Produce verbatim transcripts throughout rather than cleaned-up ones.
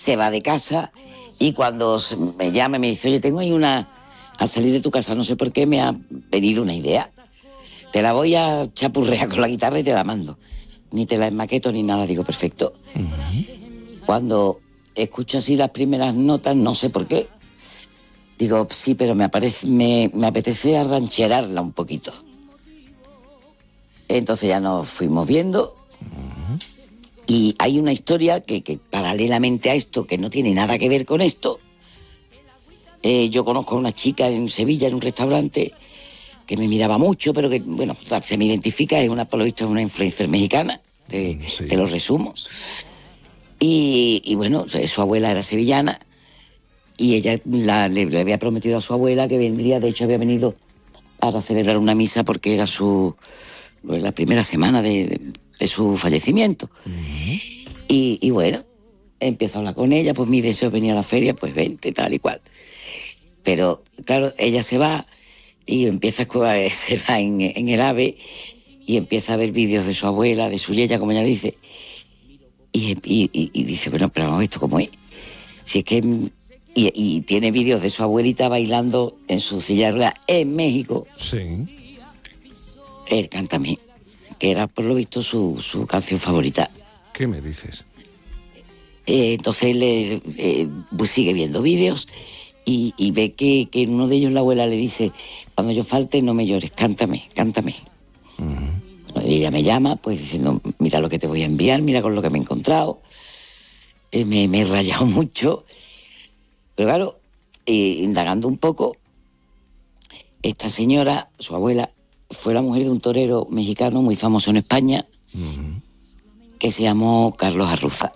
se va de casa y cuando me llama me dice, oye, tengo ahí una... Al salir de tu casa, no sé por qué, me ha venido una idea. Te la voy a chapurrear con la guitarra y te la mando. Ni te la enmaqueto ni nada. Digo, perfecto. Uh-huh. Cuando escucho así las primeras notas, no sé por qué. Digo, sí, pero me, aparece, me, me apetece arrancherarla un poquito. Entonces ya nos fuimos viendo. Uh-huh. Y hay una historia que, que paralelamente a esto, que no tiene nada que ver con esto, eh, yo conozco a una chica en Sevilla, en un restaurante, que me miraba mucho, pero que, bueno, se me identifica, es una, por lo visto, es una influencer mexicana, te, sí. te lo resumo. Y, y bueno, su abuela era sevillana, y ella la, le, le había prometido a su abuela que vendría, de hecho había venido para celebrar una misa porque era su la primera semana de, de su fallecimiento. Uh-huh. Y, y bueno, empiezo a hablar con ella, pues mi deseo es venir a la feria, pues vente, tal y cual. Pero, claro, ella se va y empieza a, se va en, en el AVE y empieza a ver vídeos de su abuela, de su yaya, como ella le dice, y, y, y, y dice, bueno, pero vamos, ¿esto cómo es? Si es que... Y, y tiene vídeos de su abuelita bailando en su silla de ruedas en México. Sí. Él Cántame, que era, por lo visto, su, su canción favorita. ¿Qué me dices? Eh, entonces él eh, pues sigue viendo vídeos y, y ve que, que en uno de ellos la abuela le dice, cuando yo falte no me llores, cántame, cántame. Uh-huh. Bueno, y ella me llama pues diciendo, mira lo que te voy a enviar, mira con lo que me he encontrado. Eh, me, me he rayado mucho. Pero claro, eh, indagando un poco, esta señora, su abuela, fue la mujer de un torero mexicano muy famoso en España, uh-huh, que se llamó Carlos Arruza.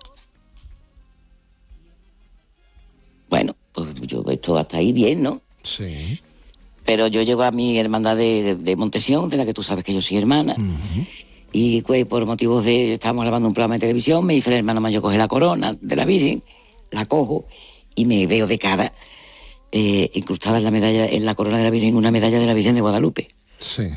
Bueno, pues yo esto hasta ahí bien, ¿no? Sí. Pero yo llego a mi hermandad de, de Montesión, de la que tú sabes que yo soy hermana, uh-huh, y pues, por motivos de... Estábamos grabando un programa de televisión, me dice la hermana mayor, coge la corona de la Virgen, la cojo y me veo de cara, eh, incrustada en la medalla, en la corona de la Virgen, una medalla de la Virgen de Guadalupe. Sí.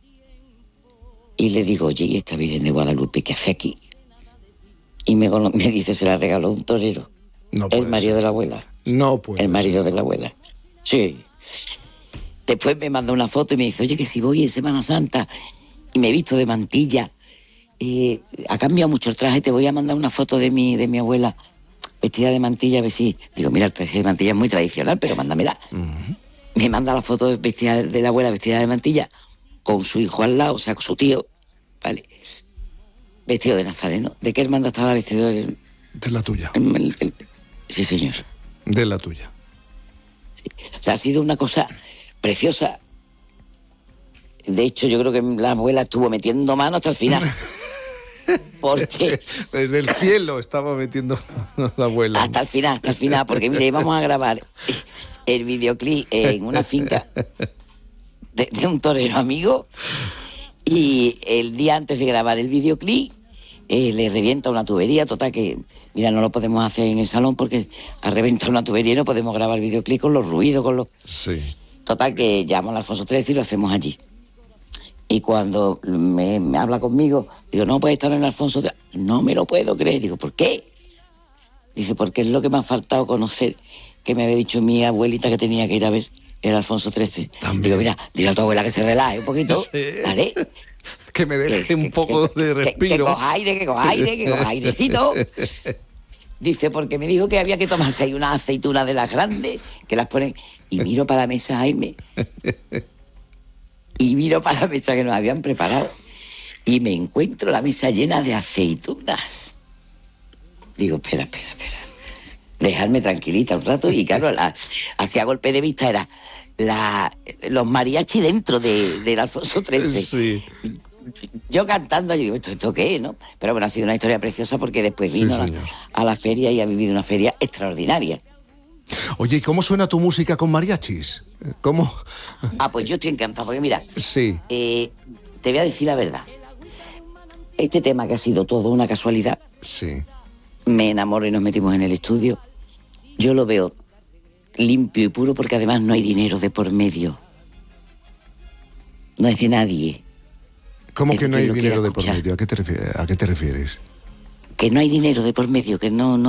Y le digo, oye, ¿y esta Virgen de Guadalupe qué hace aquí? Y me, me dice, se la regaló un torero. No el marido ser. de la abuela. No puede El marido ser. de la abuela. Sí. Después me manda una foto y me dice, oye, que si voy en Semana Santa y me he visto de mantilla, eh, ha cambiado mucho el traje, te voy a mandar una foto de mi, de mi abuela vestida de mantilla, a ver si... Digo, mira, el traje de mantilla es muy tradicional, pero mándamela. Uh-huh. Me manda la foto vestida de la abuela vestida de mantilla con su hijo al lado, o sea, con su tío, ¿vale? Vestido de nazareno. ¿De qué hermandad estaba vestido? El, de la tuya. El, el, el, sí, señor. De la tuya. Sí. O sea, ha sido una cosa preciosa. De hecho, yo creo que la abuela estuvo metiendo mano hasta el final. Porque... Desde el cielo estaba metiendo la abuela. Hasta el final, hasta el final. Porque, mire, íbamos a grabar el videoclip en una finca de, de un torero amigo. Y el día antes de grabar el videoclip, eh, le revienta una tubería, total que, mira, no lo podemos hacer en el salón porque ha reventado una tubería y no podemos grabar el videoclip con los ruidos, con los... Sí. Total que llamo al Alfonso trece y lo hacemos allí. Y cuando me, me habla conmigo, digo, no puede estar en el Alfonso trece. No me lo puedo creer. Digo, ¿por qué? Dice, porque es lo que me ha faltado conocer, que me había dicho mi abuelita que tenía que ir a ver el Alfonso trece. También. Digo, mira, dile a tu abuela que se relaje un poquito, sí, ¿vale? Que me deje que, un poco que, de respiro. Que, que coja aire, que coja aire, que coja airecito. Dice, porque me dijo que había que tomarse ahí unas aceitunas de las grandes, que las ponen... Y miro para la mesa, Jaime, y miro para la mesa que nos habían preparado, y me encuentro la mesa llena de aceitunas. Digo, espera, espera, espera. Dejarme tranquilita un rato, y claro, la, hacia golpe de vista era la, los mariachi dentro de, del Alfonso trece. Sí. Yo cantando, yo digo, ¿esto, ¿esto qué es, no? Pero bueno, ha sido una historia preciosa porque después vino sí, a, a la feria y ha vivido una feria extraordinaria. Oye, ¿y cómo suena tu música con mariachis? ¿Cómo? Ah, pues yo estoy encantado, porque mira, sí. eh, te voy a decir la verdad. Este tema que ha sido todo una casualidad, sí, me enamoro y nos metimos en el estudio. Yo lo veo limpio y puro porque además no hay dinero de por medio. No es de nadie. ¿Cómo que no hay dinero de por medio? ¿A qué te refieres? ¿A qué te refieres? Que no hay dinero de por medio, que no... no